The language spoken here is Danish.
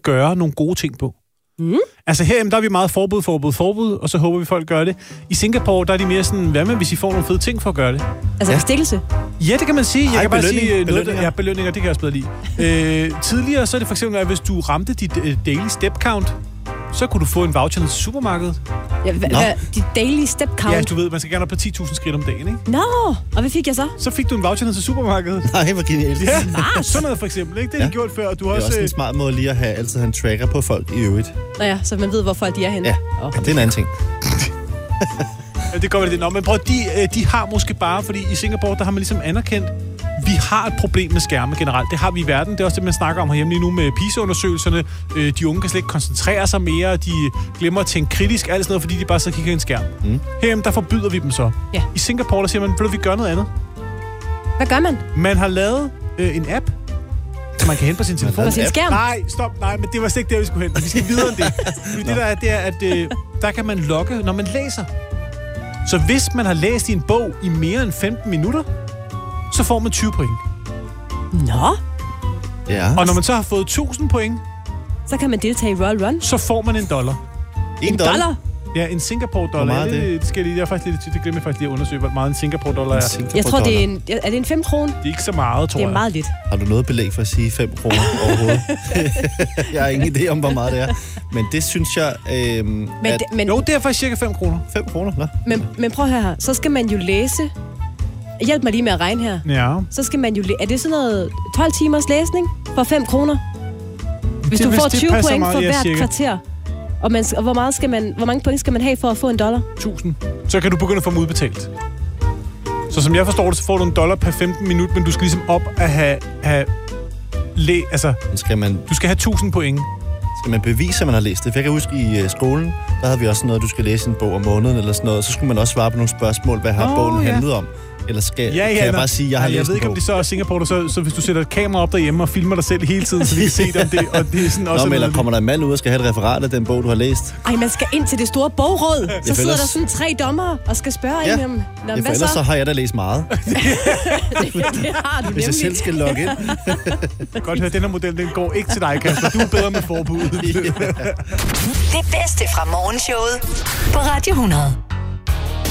gøre nogle gode ting på. Altså herhjemme, der er vi meget forbud, og så håber vi, folk gør det. I Singapore, der er de mere sådan, hvad med, hvis I får nogle fede ting for at gøre det? Altså bestikkelse? Ja, det kan man sige. Jeg kan bare sige belønninger. Belønninger, det kan jeg også bedre lide. Tidligere, så er det for eksempel, at hvis du ramte dit daily step count, så kunne du få en voucher til supermarkedet. Ja, dit daily step count? Ja, du ved, man skal gerne op på 10.000 skridt om dagen, ikke? Nå, og hvad fik jeg så? Så fik du en voucher til supermarkedet. Nej, hvor genialt. Ja, sådan noget for eksempel, ikke? Det har de gjort før, og du Det er også en smart måde lige at altid have en tracker på folk i øvrigt. Nå ja, så man ved, hvor folk de er henne. Ja, det er en anden ting. Ja, det går vel det. Nå, men prøv, de har måske bare, fordi i Singapore, der har man ligesom anerkendt, vi har et problem med skærme generelt. Det har vi i verden. Det er også det, man snakker om herhjemme lige nu med PISA-undersøgelserne. De unge kan slet ikke koncentrere sig mere. De glemmer at tænke kritisk, alt sådan noget, fordi de bare så kigger i en skærm. Herhjemme, der forbyder vi dem så. Ja. I Singapore, der siger man, vil vi gøre noget andet? Hvad gør man? Man har lavet en app, så man kan hente på sin telefon. På sin skærm? Nej, men det var slet ikke der, vi skulle hen. Vi skal videre end det. Det der er, det er, at der kan man logge, når man læser. Så hvis man har læst i en bog i mere end 15 minutter, så får man 20 point. Nå. Ja. Og når man så har fået 1000 point, så kan man deltage i Royal Run. så får man $1. $1? Ja, en Singapore-dollar. Hvor meget er det? Det skal jeg lige, det glemmer jeg faktisk lige at undersøge, hvor meget en Singapore-dollar er. Jeg tror, det er er det en 5 kroner? Det er ikke så meget, tror jeg. Det er meget lidt. Har du noget belæg for at sige 5 kroner overhovedet? Jeg har ingen idé om, hvor meget det er. Men det synes jeg... Jo, det er faktisk cirka 5 kroner. 5 kroner, nå. Men prøv at høre her. Så skal man jo læse... Hjælp mig lige med at regne her. Ja. Så skal man jo... Er det sådan noget 12 timers læsning for 5 kroner? Hvis du får 20 point for hvert kvarter. Og hvor mange point skal man have for at få $1? 1000. Så kan du begynde at få dem udbetalt. Så som jeg forstår det, så får du $1 per 15 minut, men du skal ligesom op at have altså, du skal have 1000 point. Skal man bevise, at man har læst det? For jeg kan huske, i skolen, der havde vi også noget, du skal læse en bog om måneden eller sådan noget. Så skulle man også svare på nogle spørgsmål, hvad har bogen handlet om? Eller kan jeg bare sige, at jeg har læst Jeg ved ikke, om det så er Singapore, så hvis du sætter et kamera op derhjemme og filmer dig selv hele tiden, så vi kan se det, om det, og det er sådan også... Nå, men eller kommer der en mand ud og skal have et referat af den bog, du har læst? Ej, man skal ind til det store bogråd. Så sidder der sådan 3 dommere og skal spørge en om... Ja, for ellers så har jeg da læst meget. Det har du hvis jeg selv skal logge ind. Godt høre, den her model, den går ikke til dig, Kasper. Du er bedre med forbud. Det bedste fra morgenshowet på Radio 100.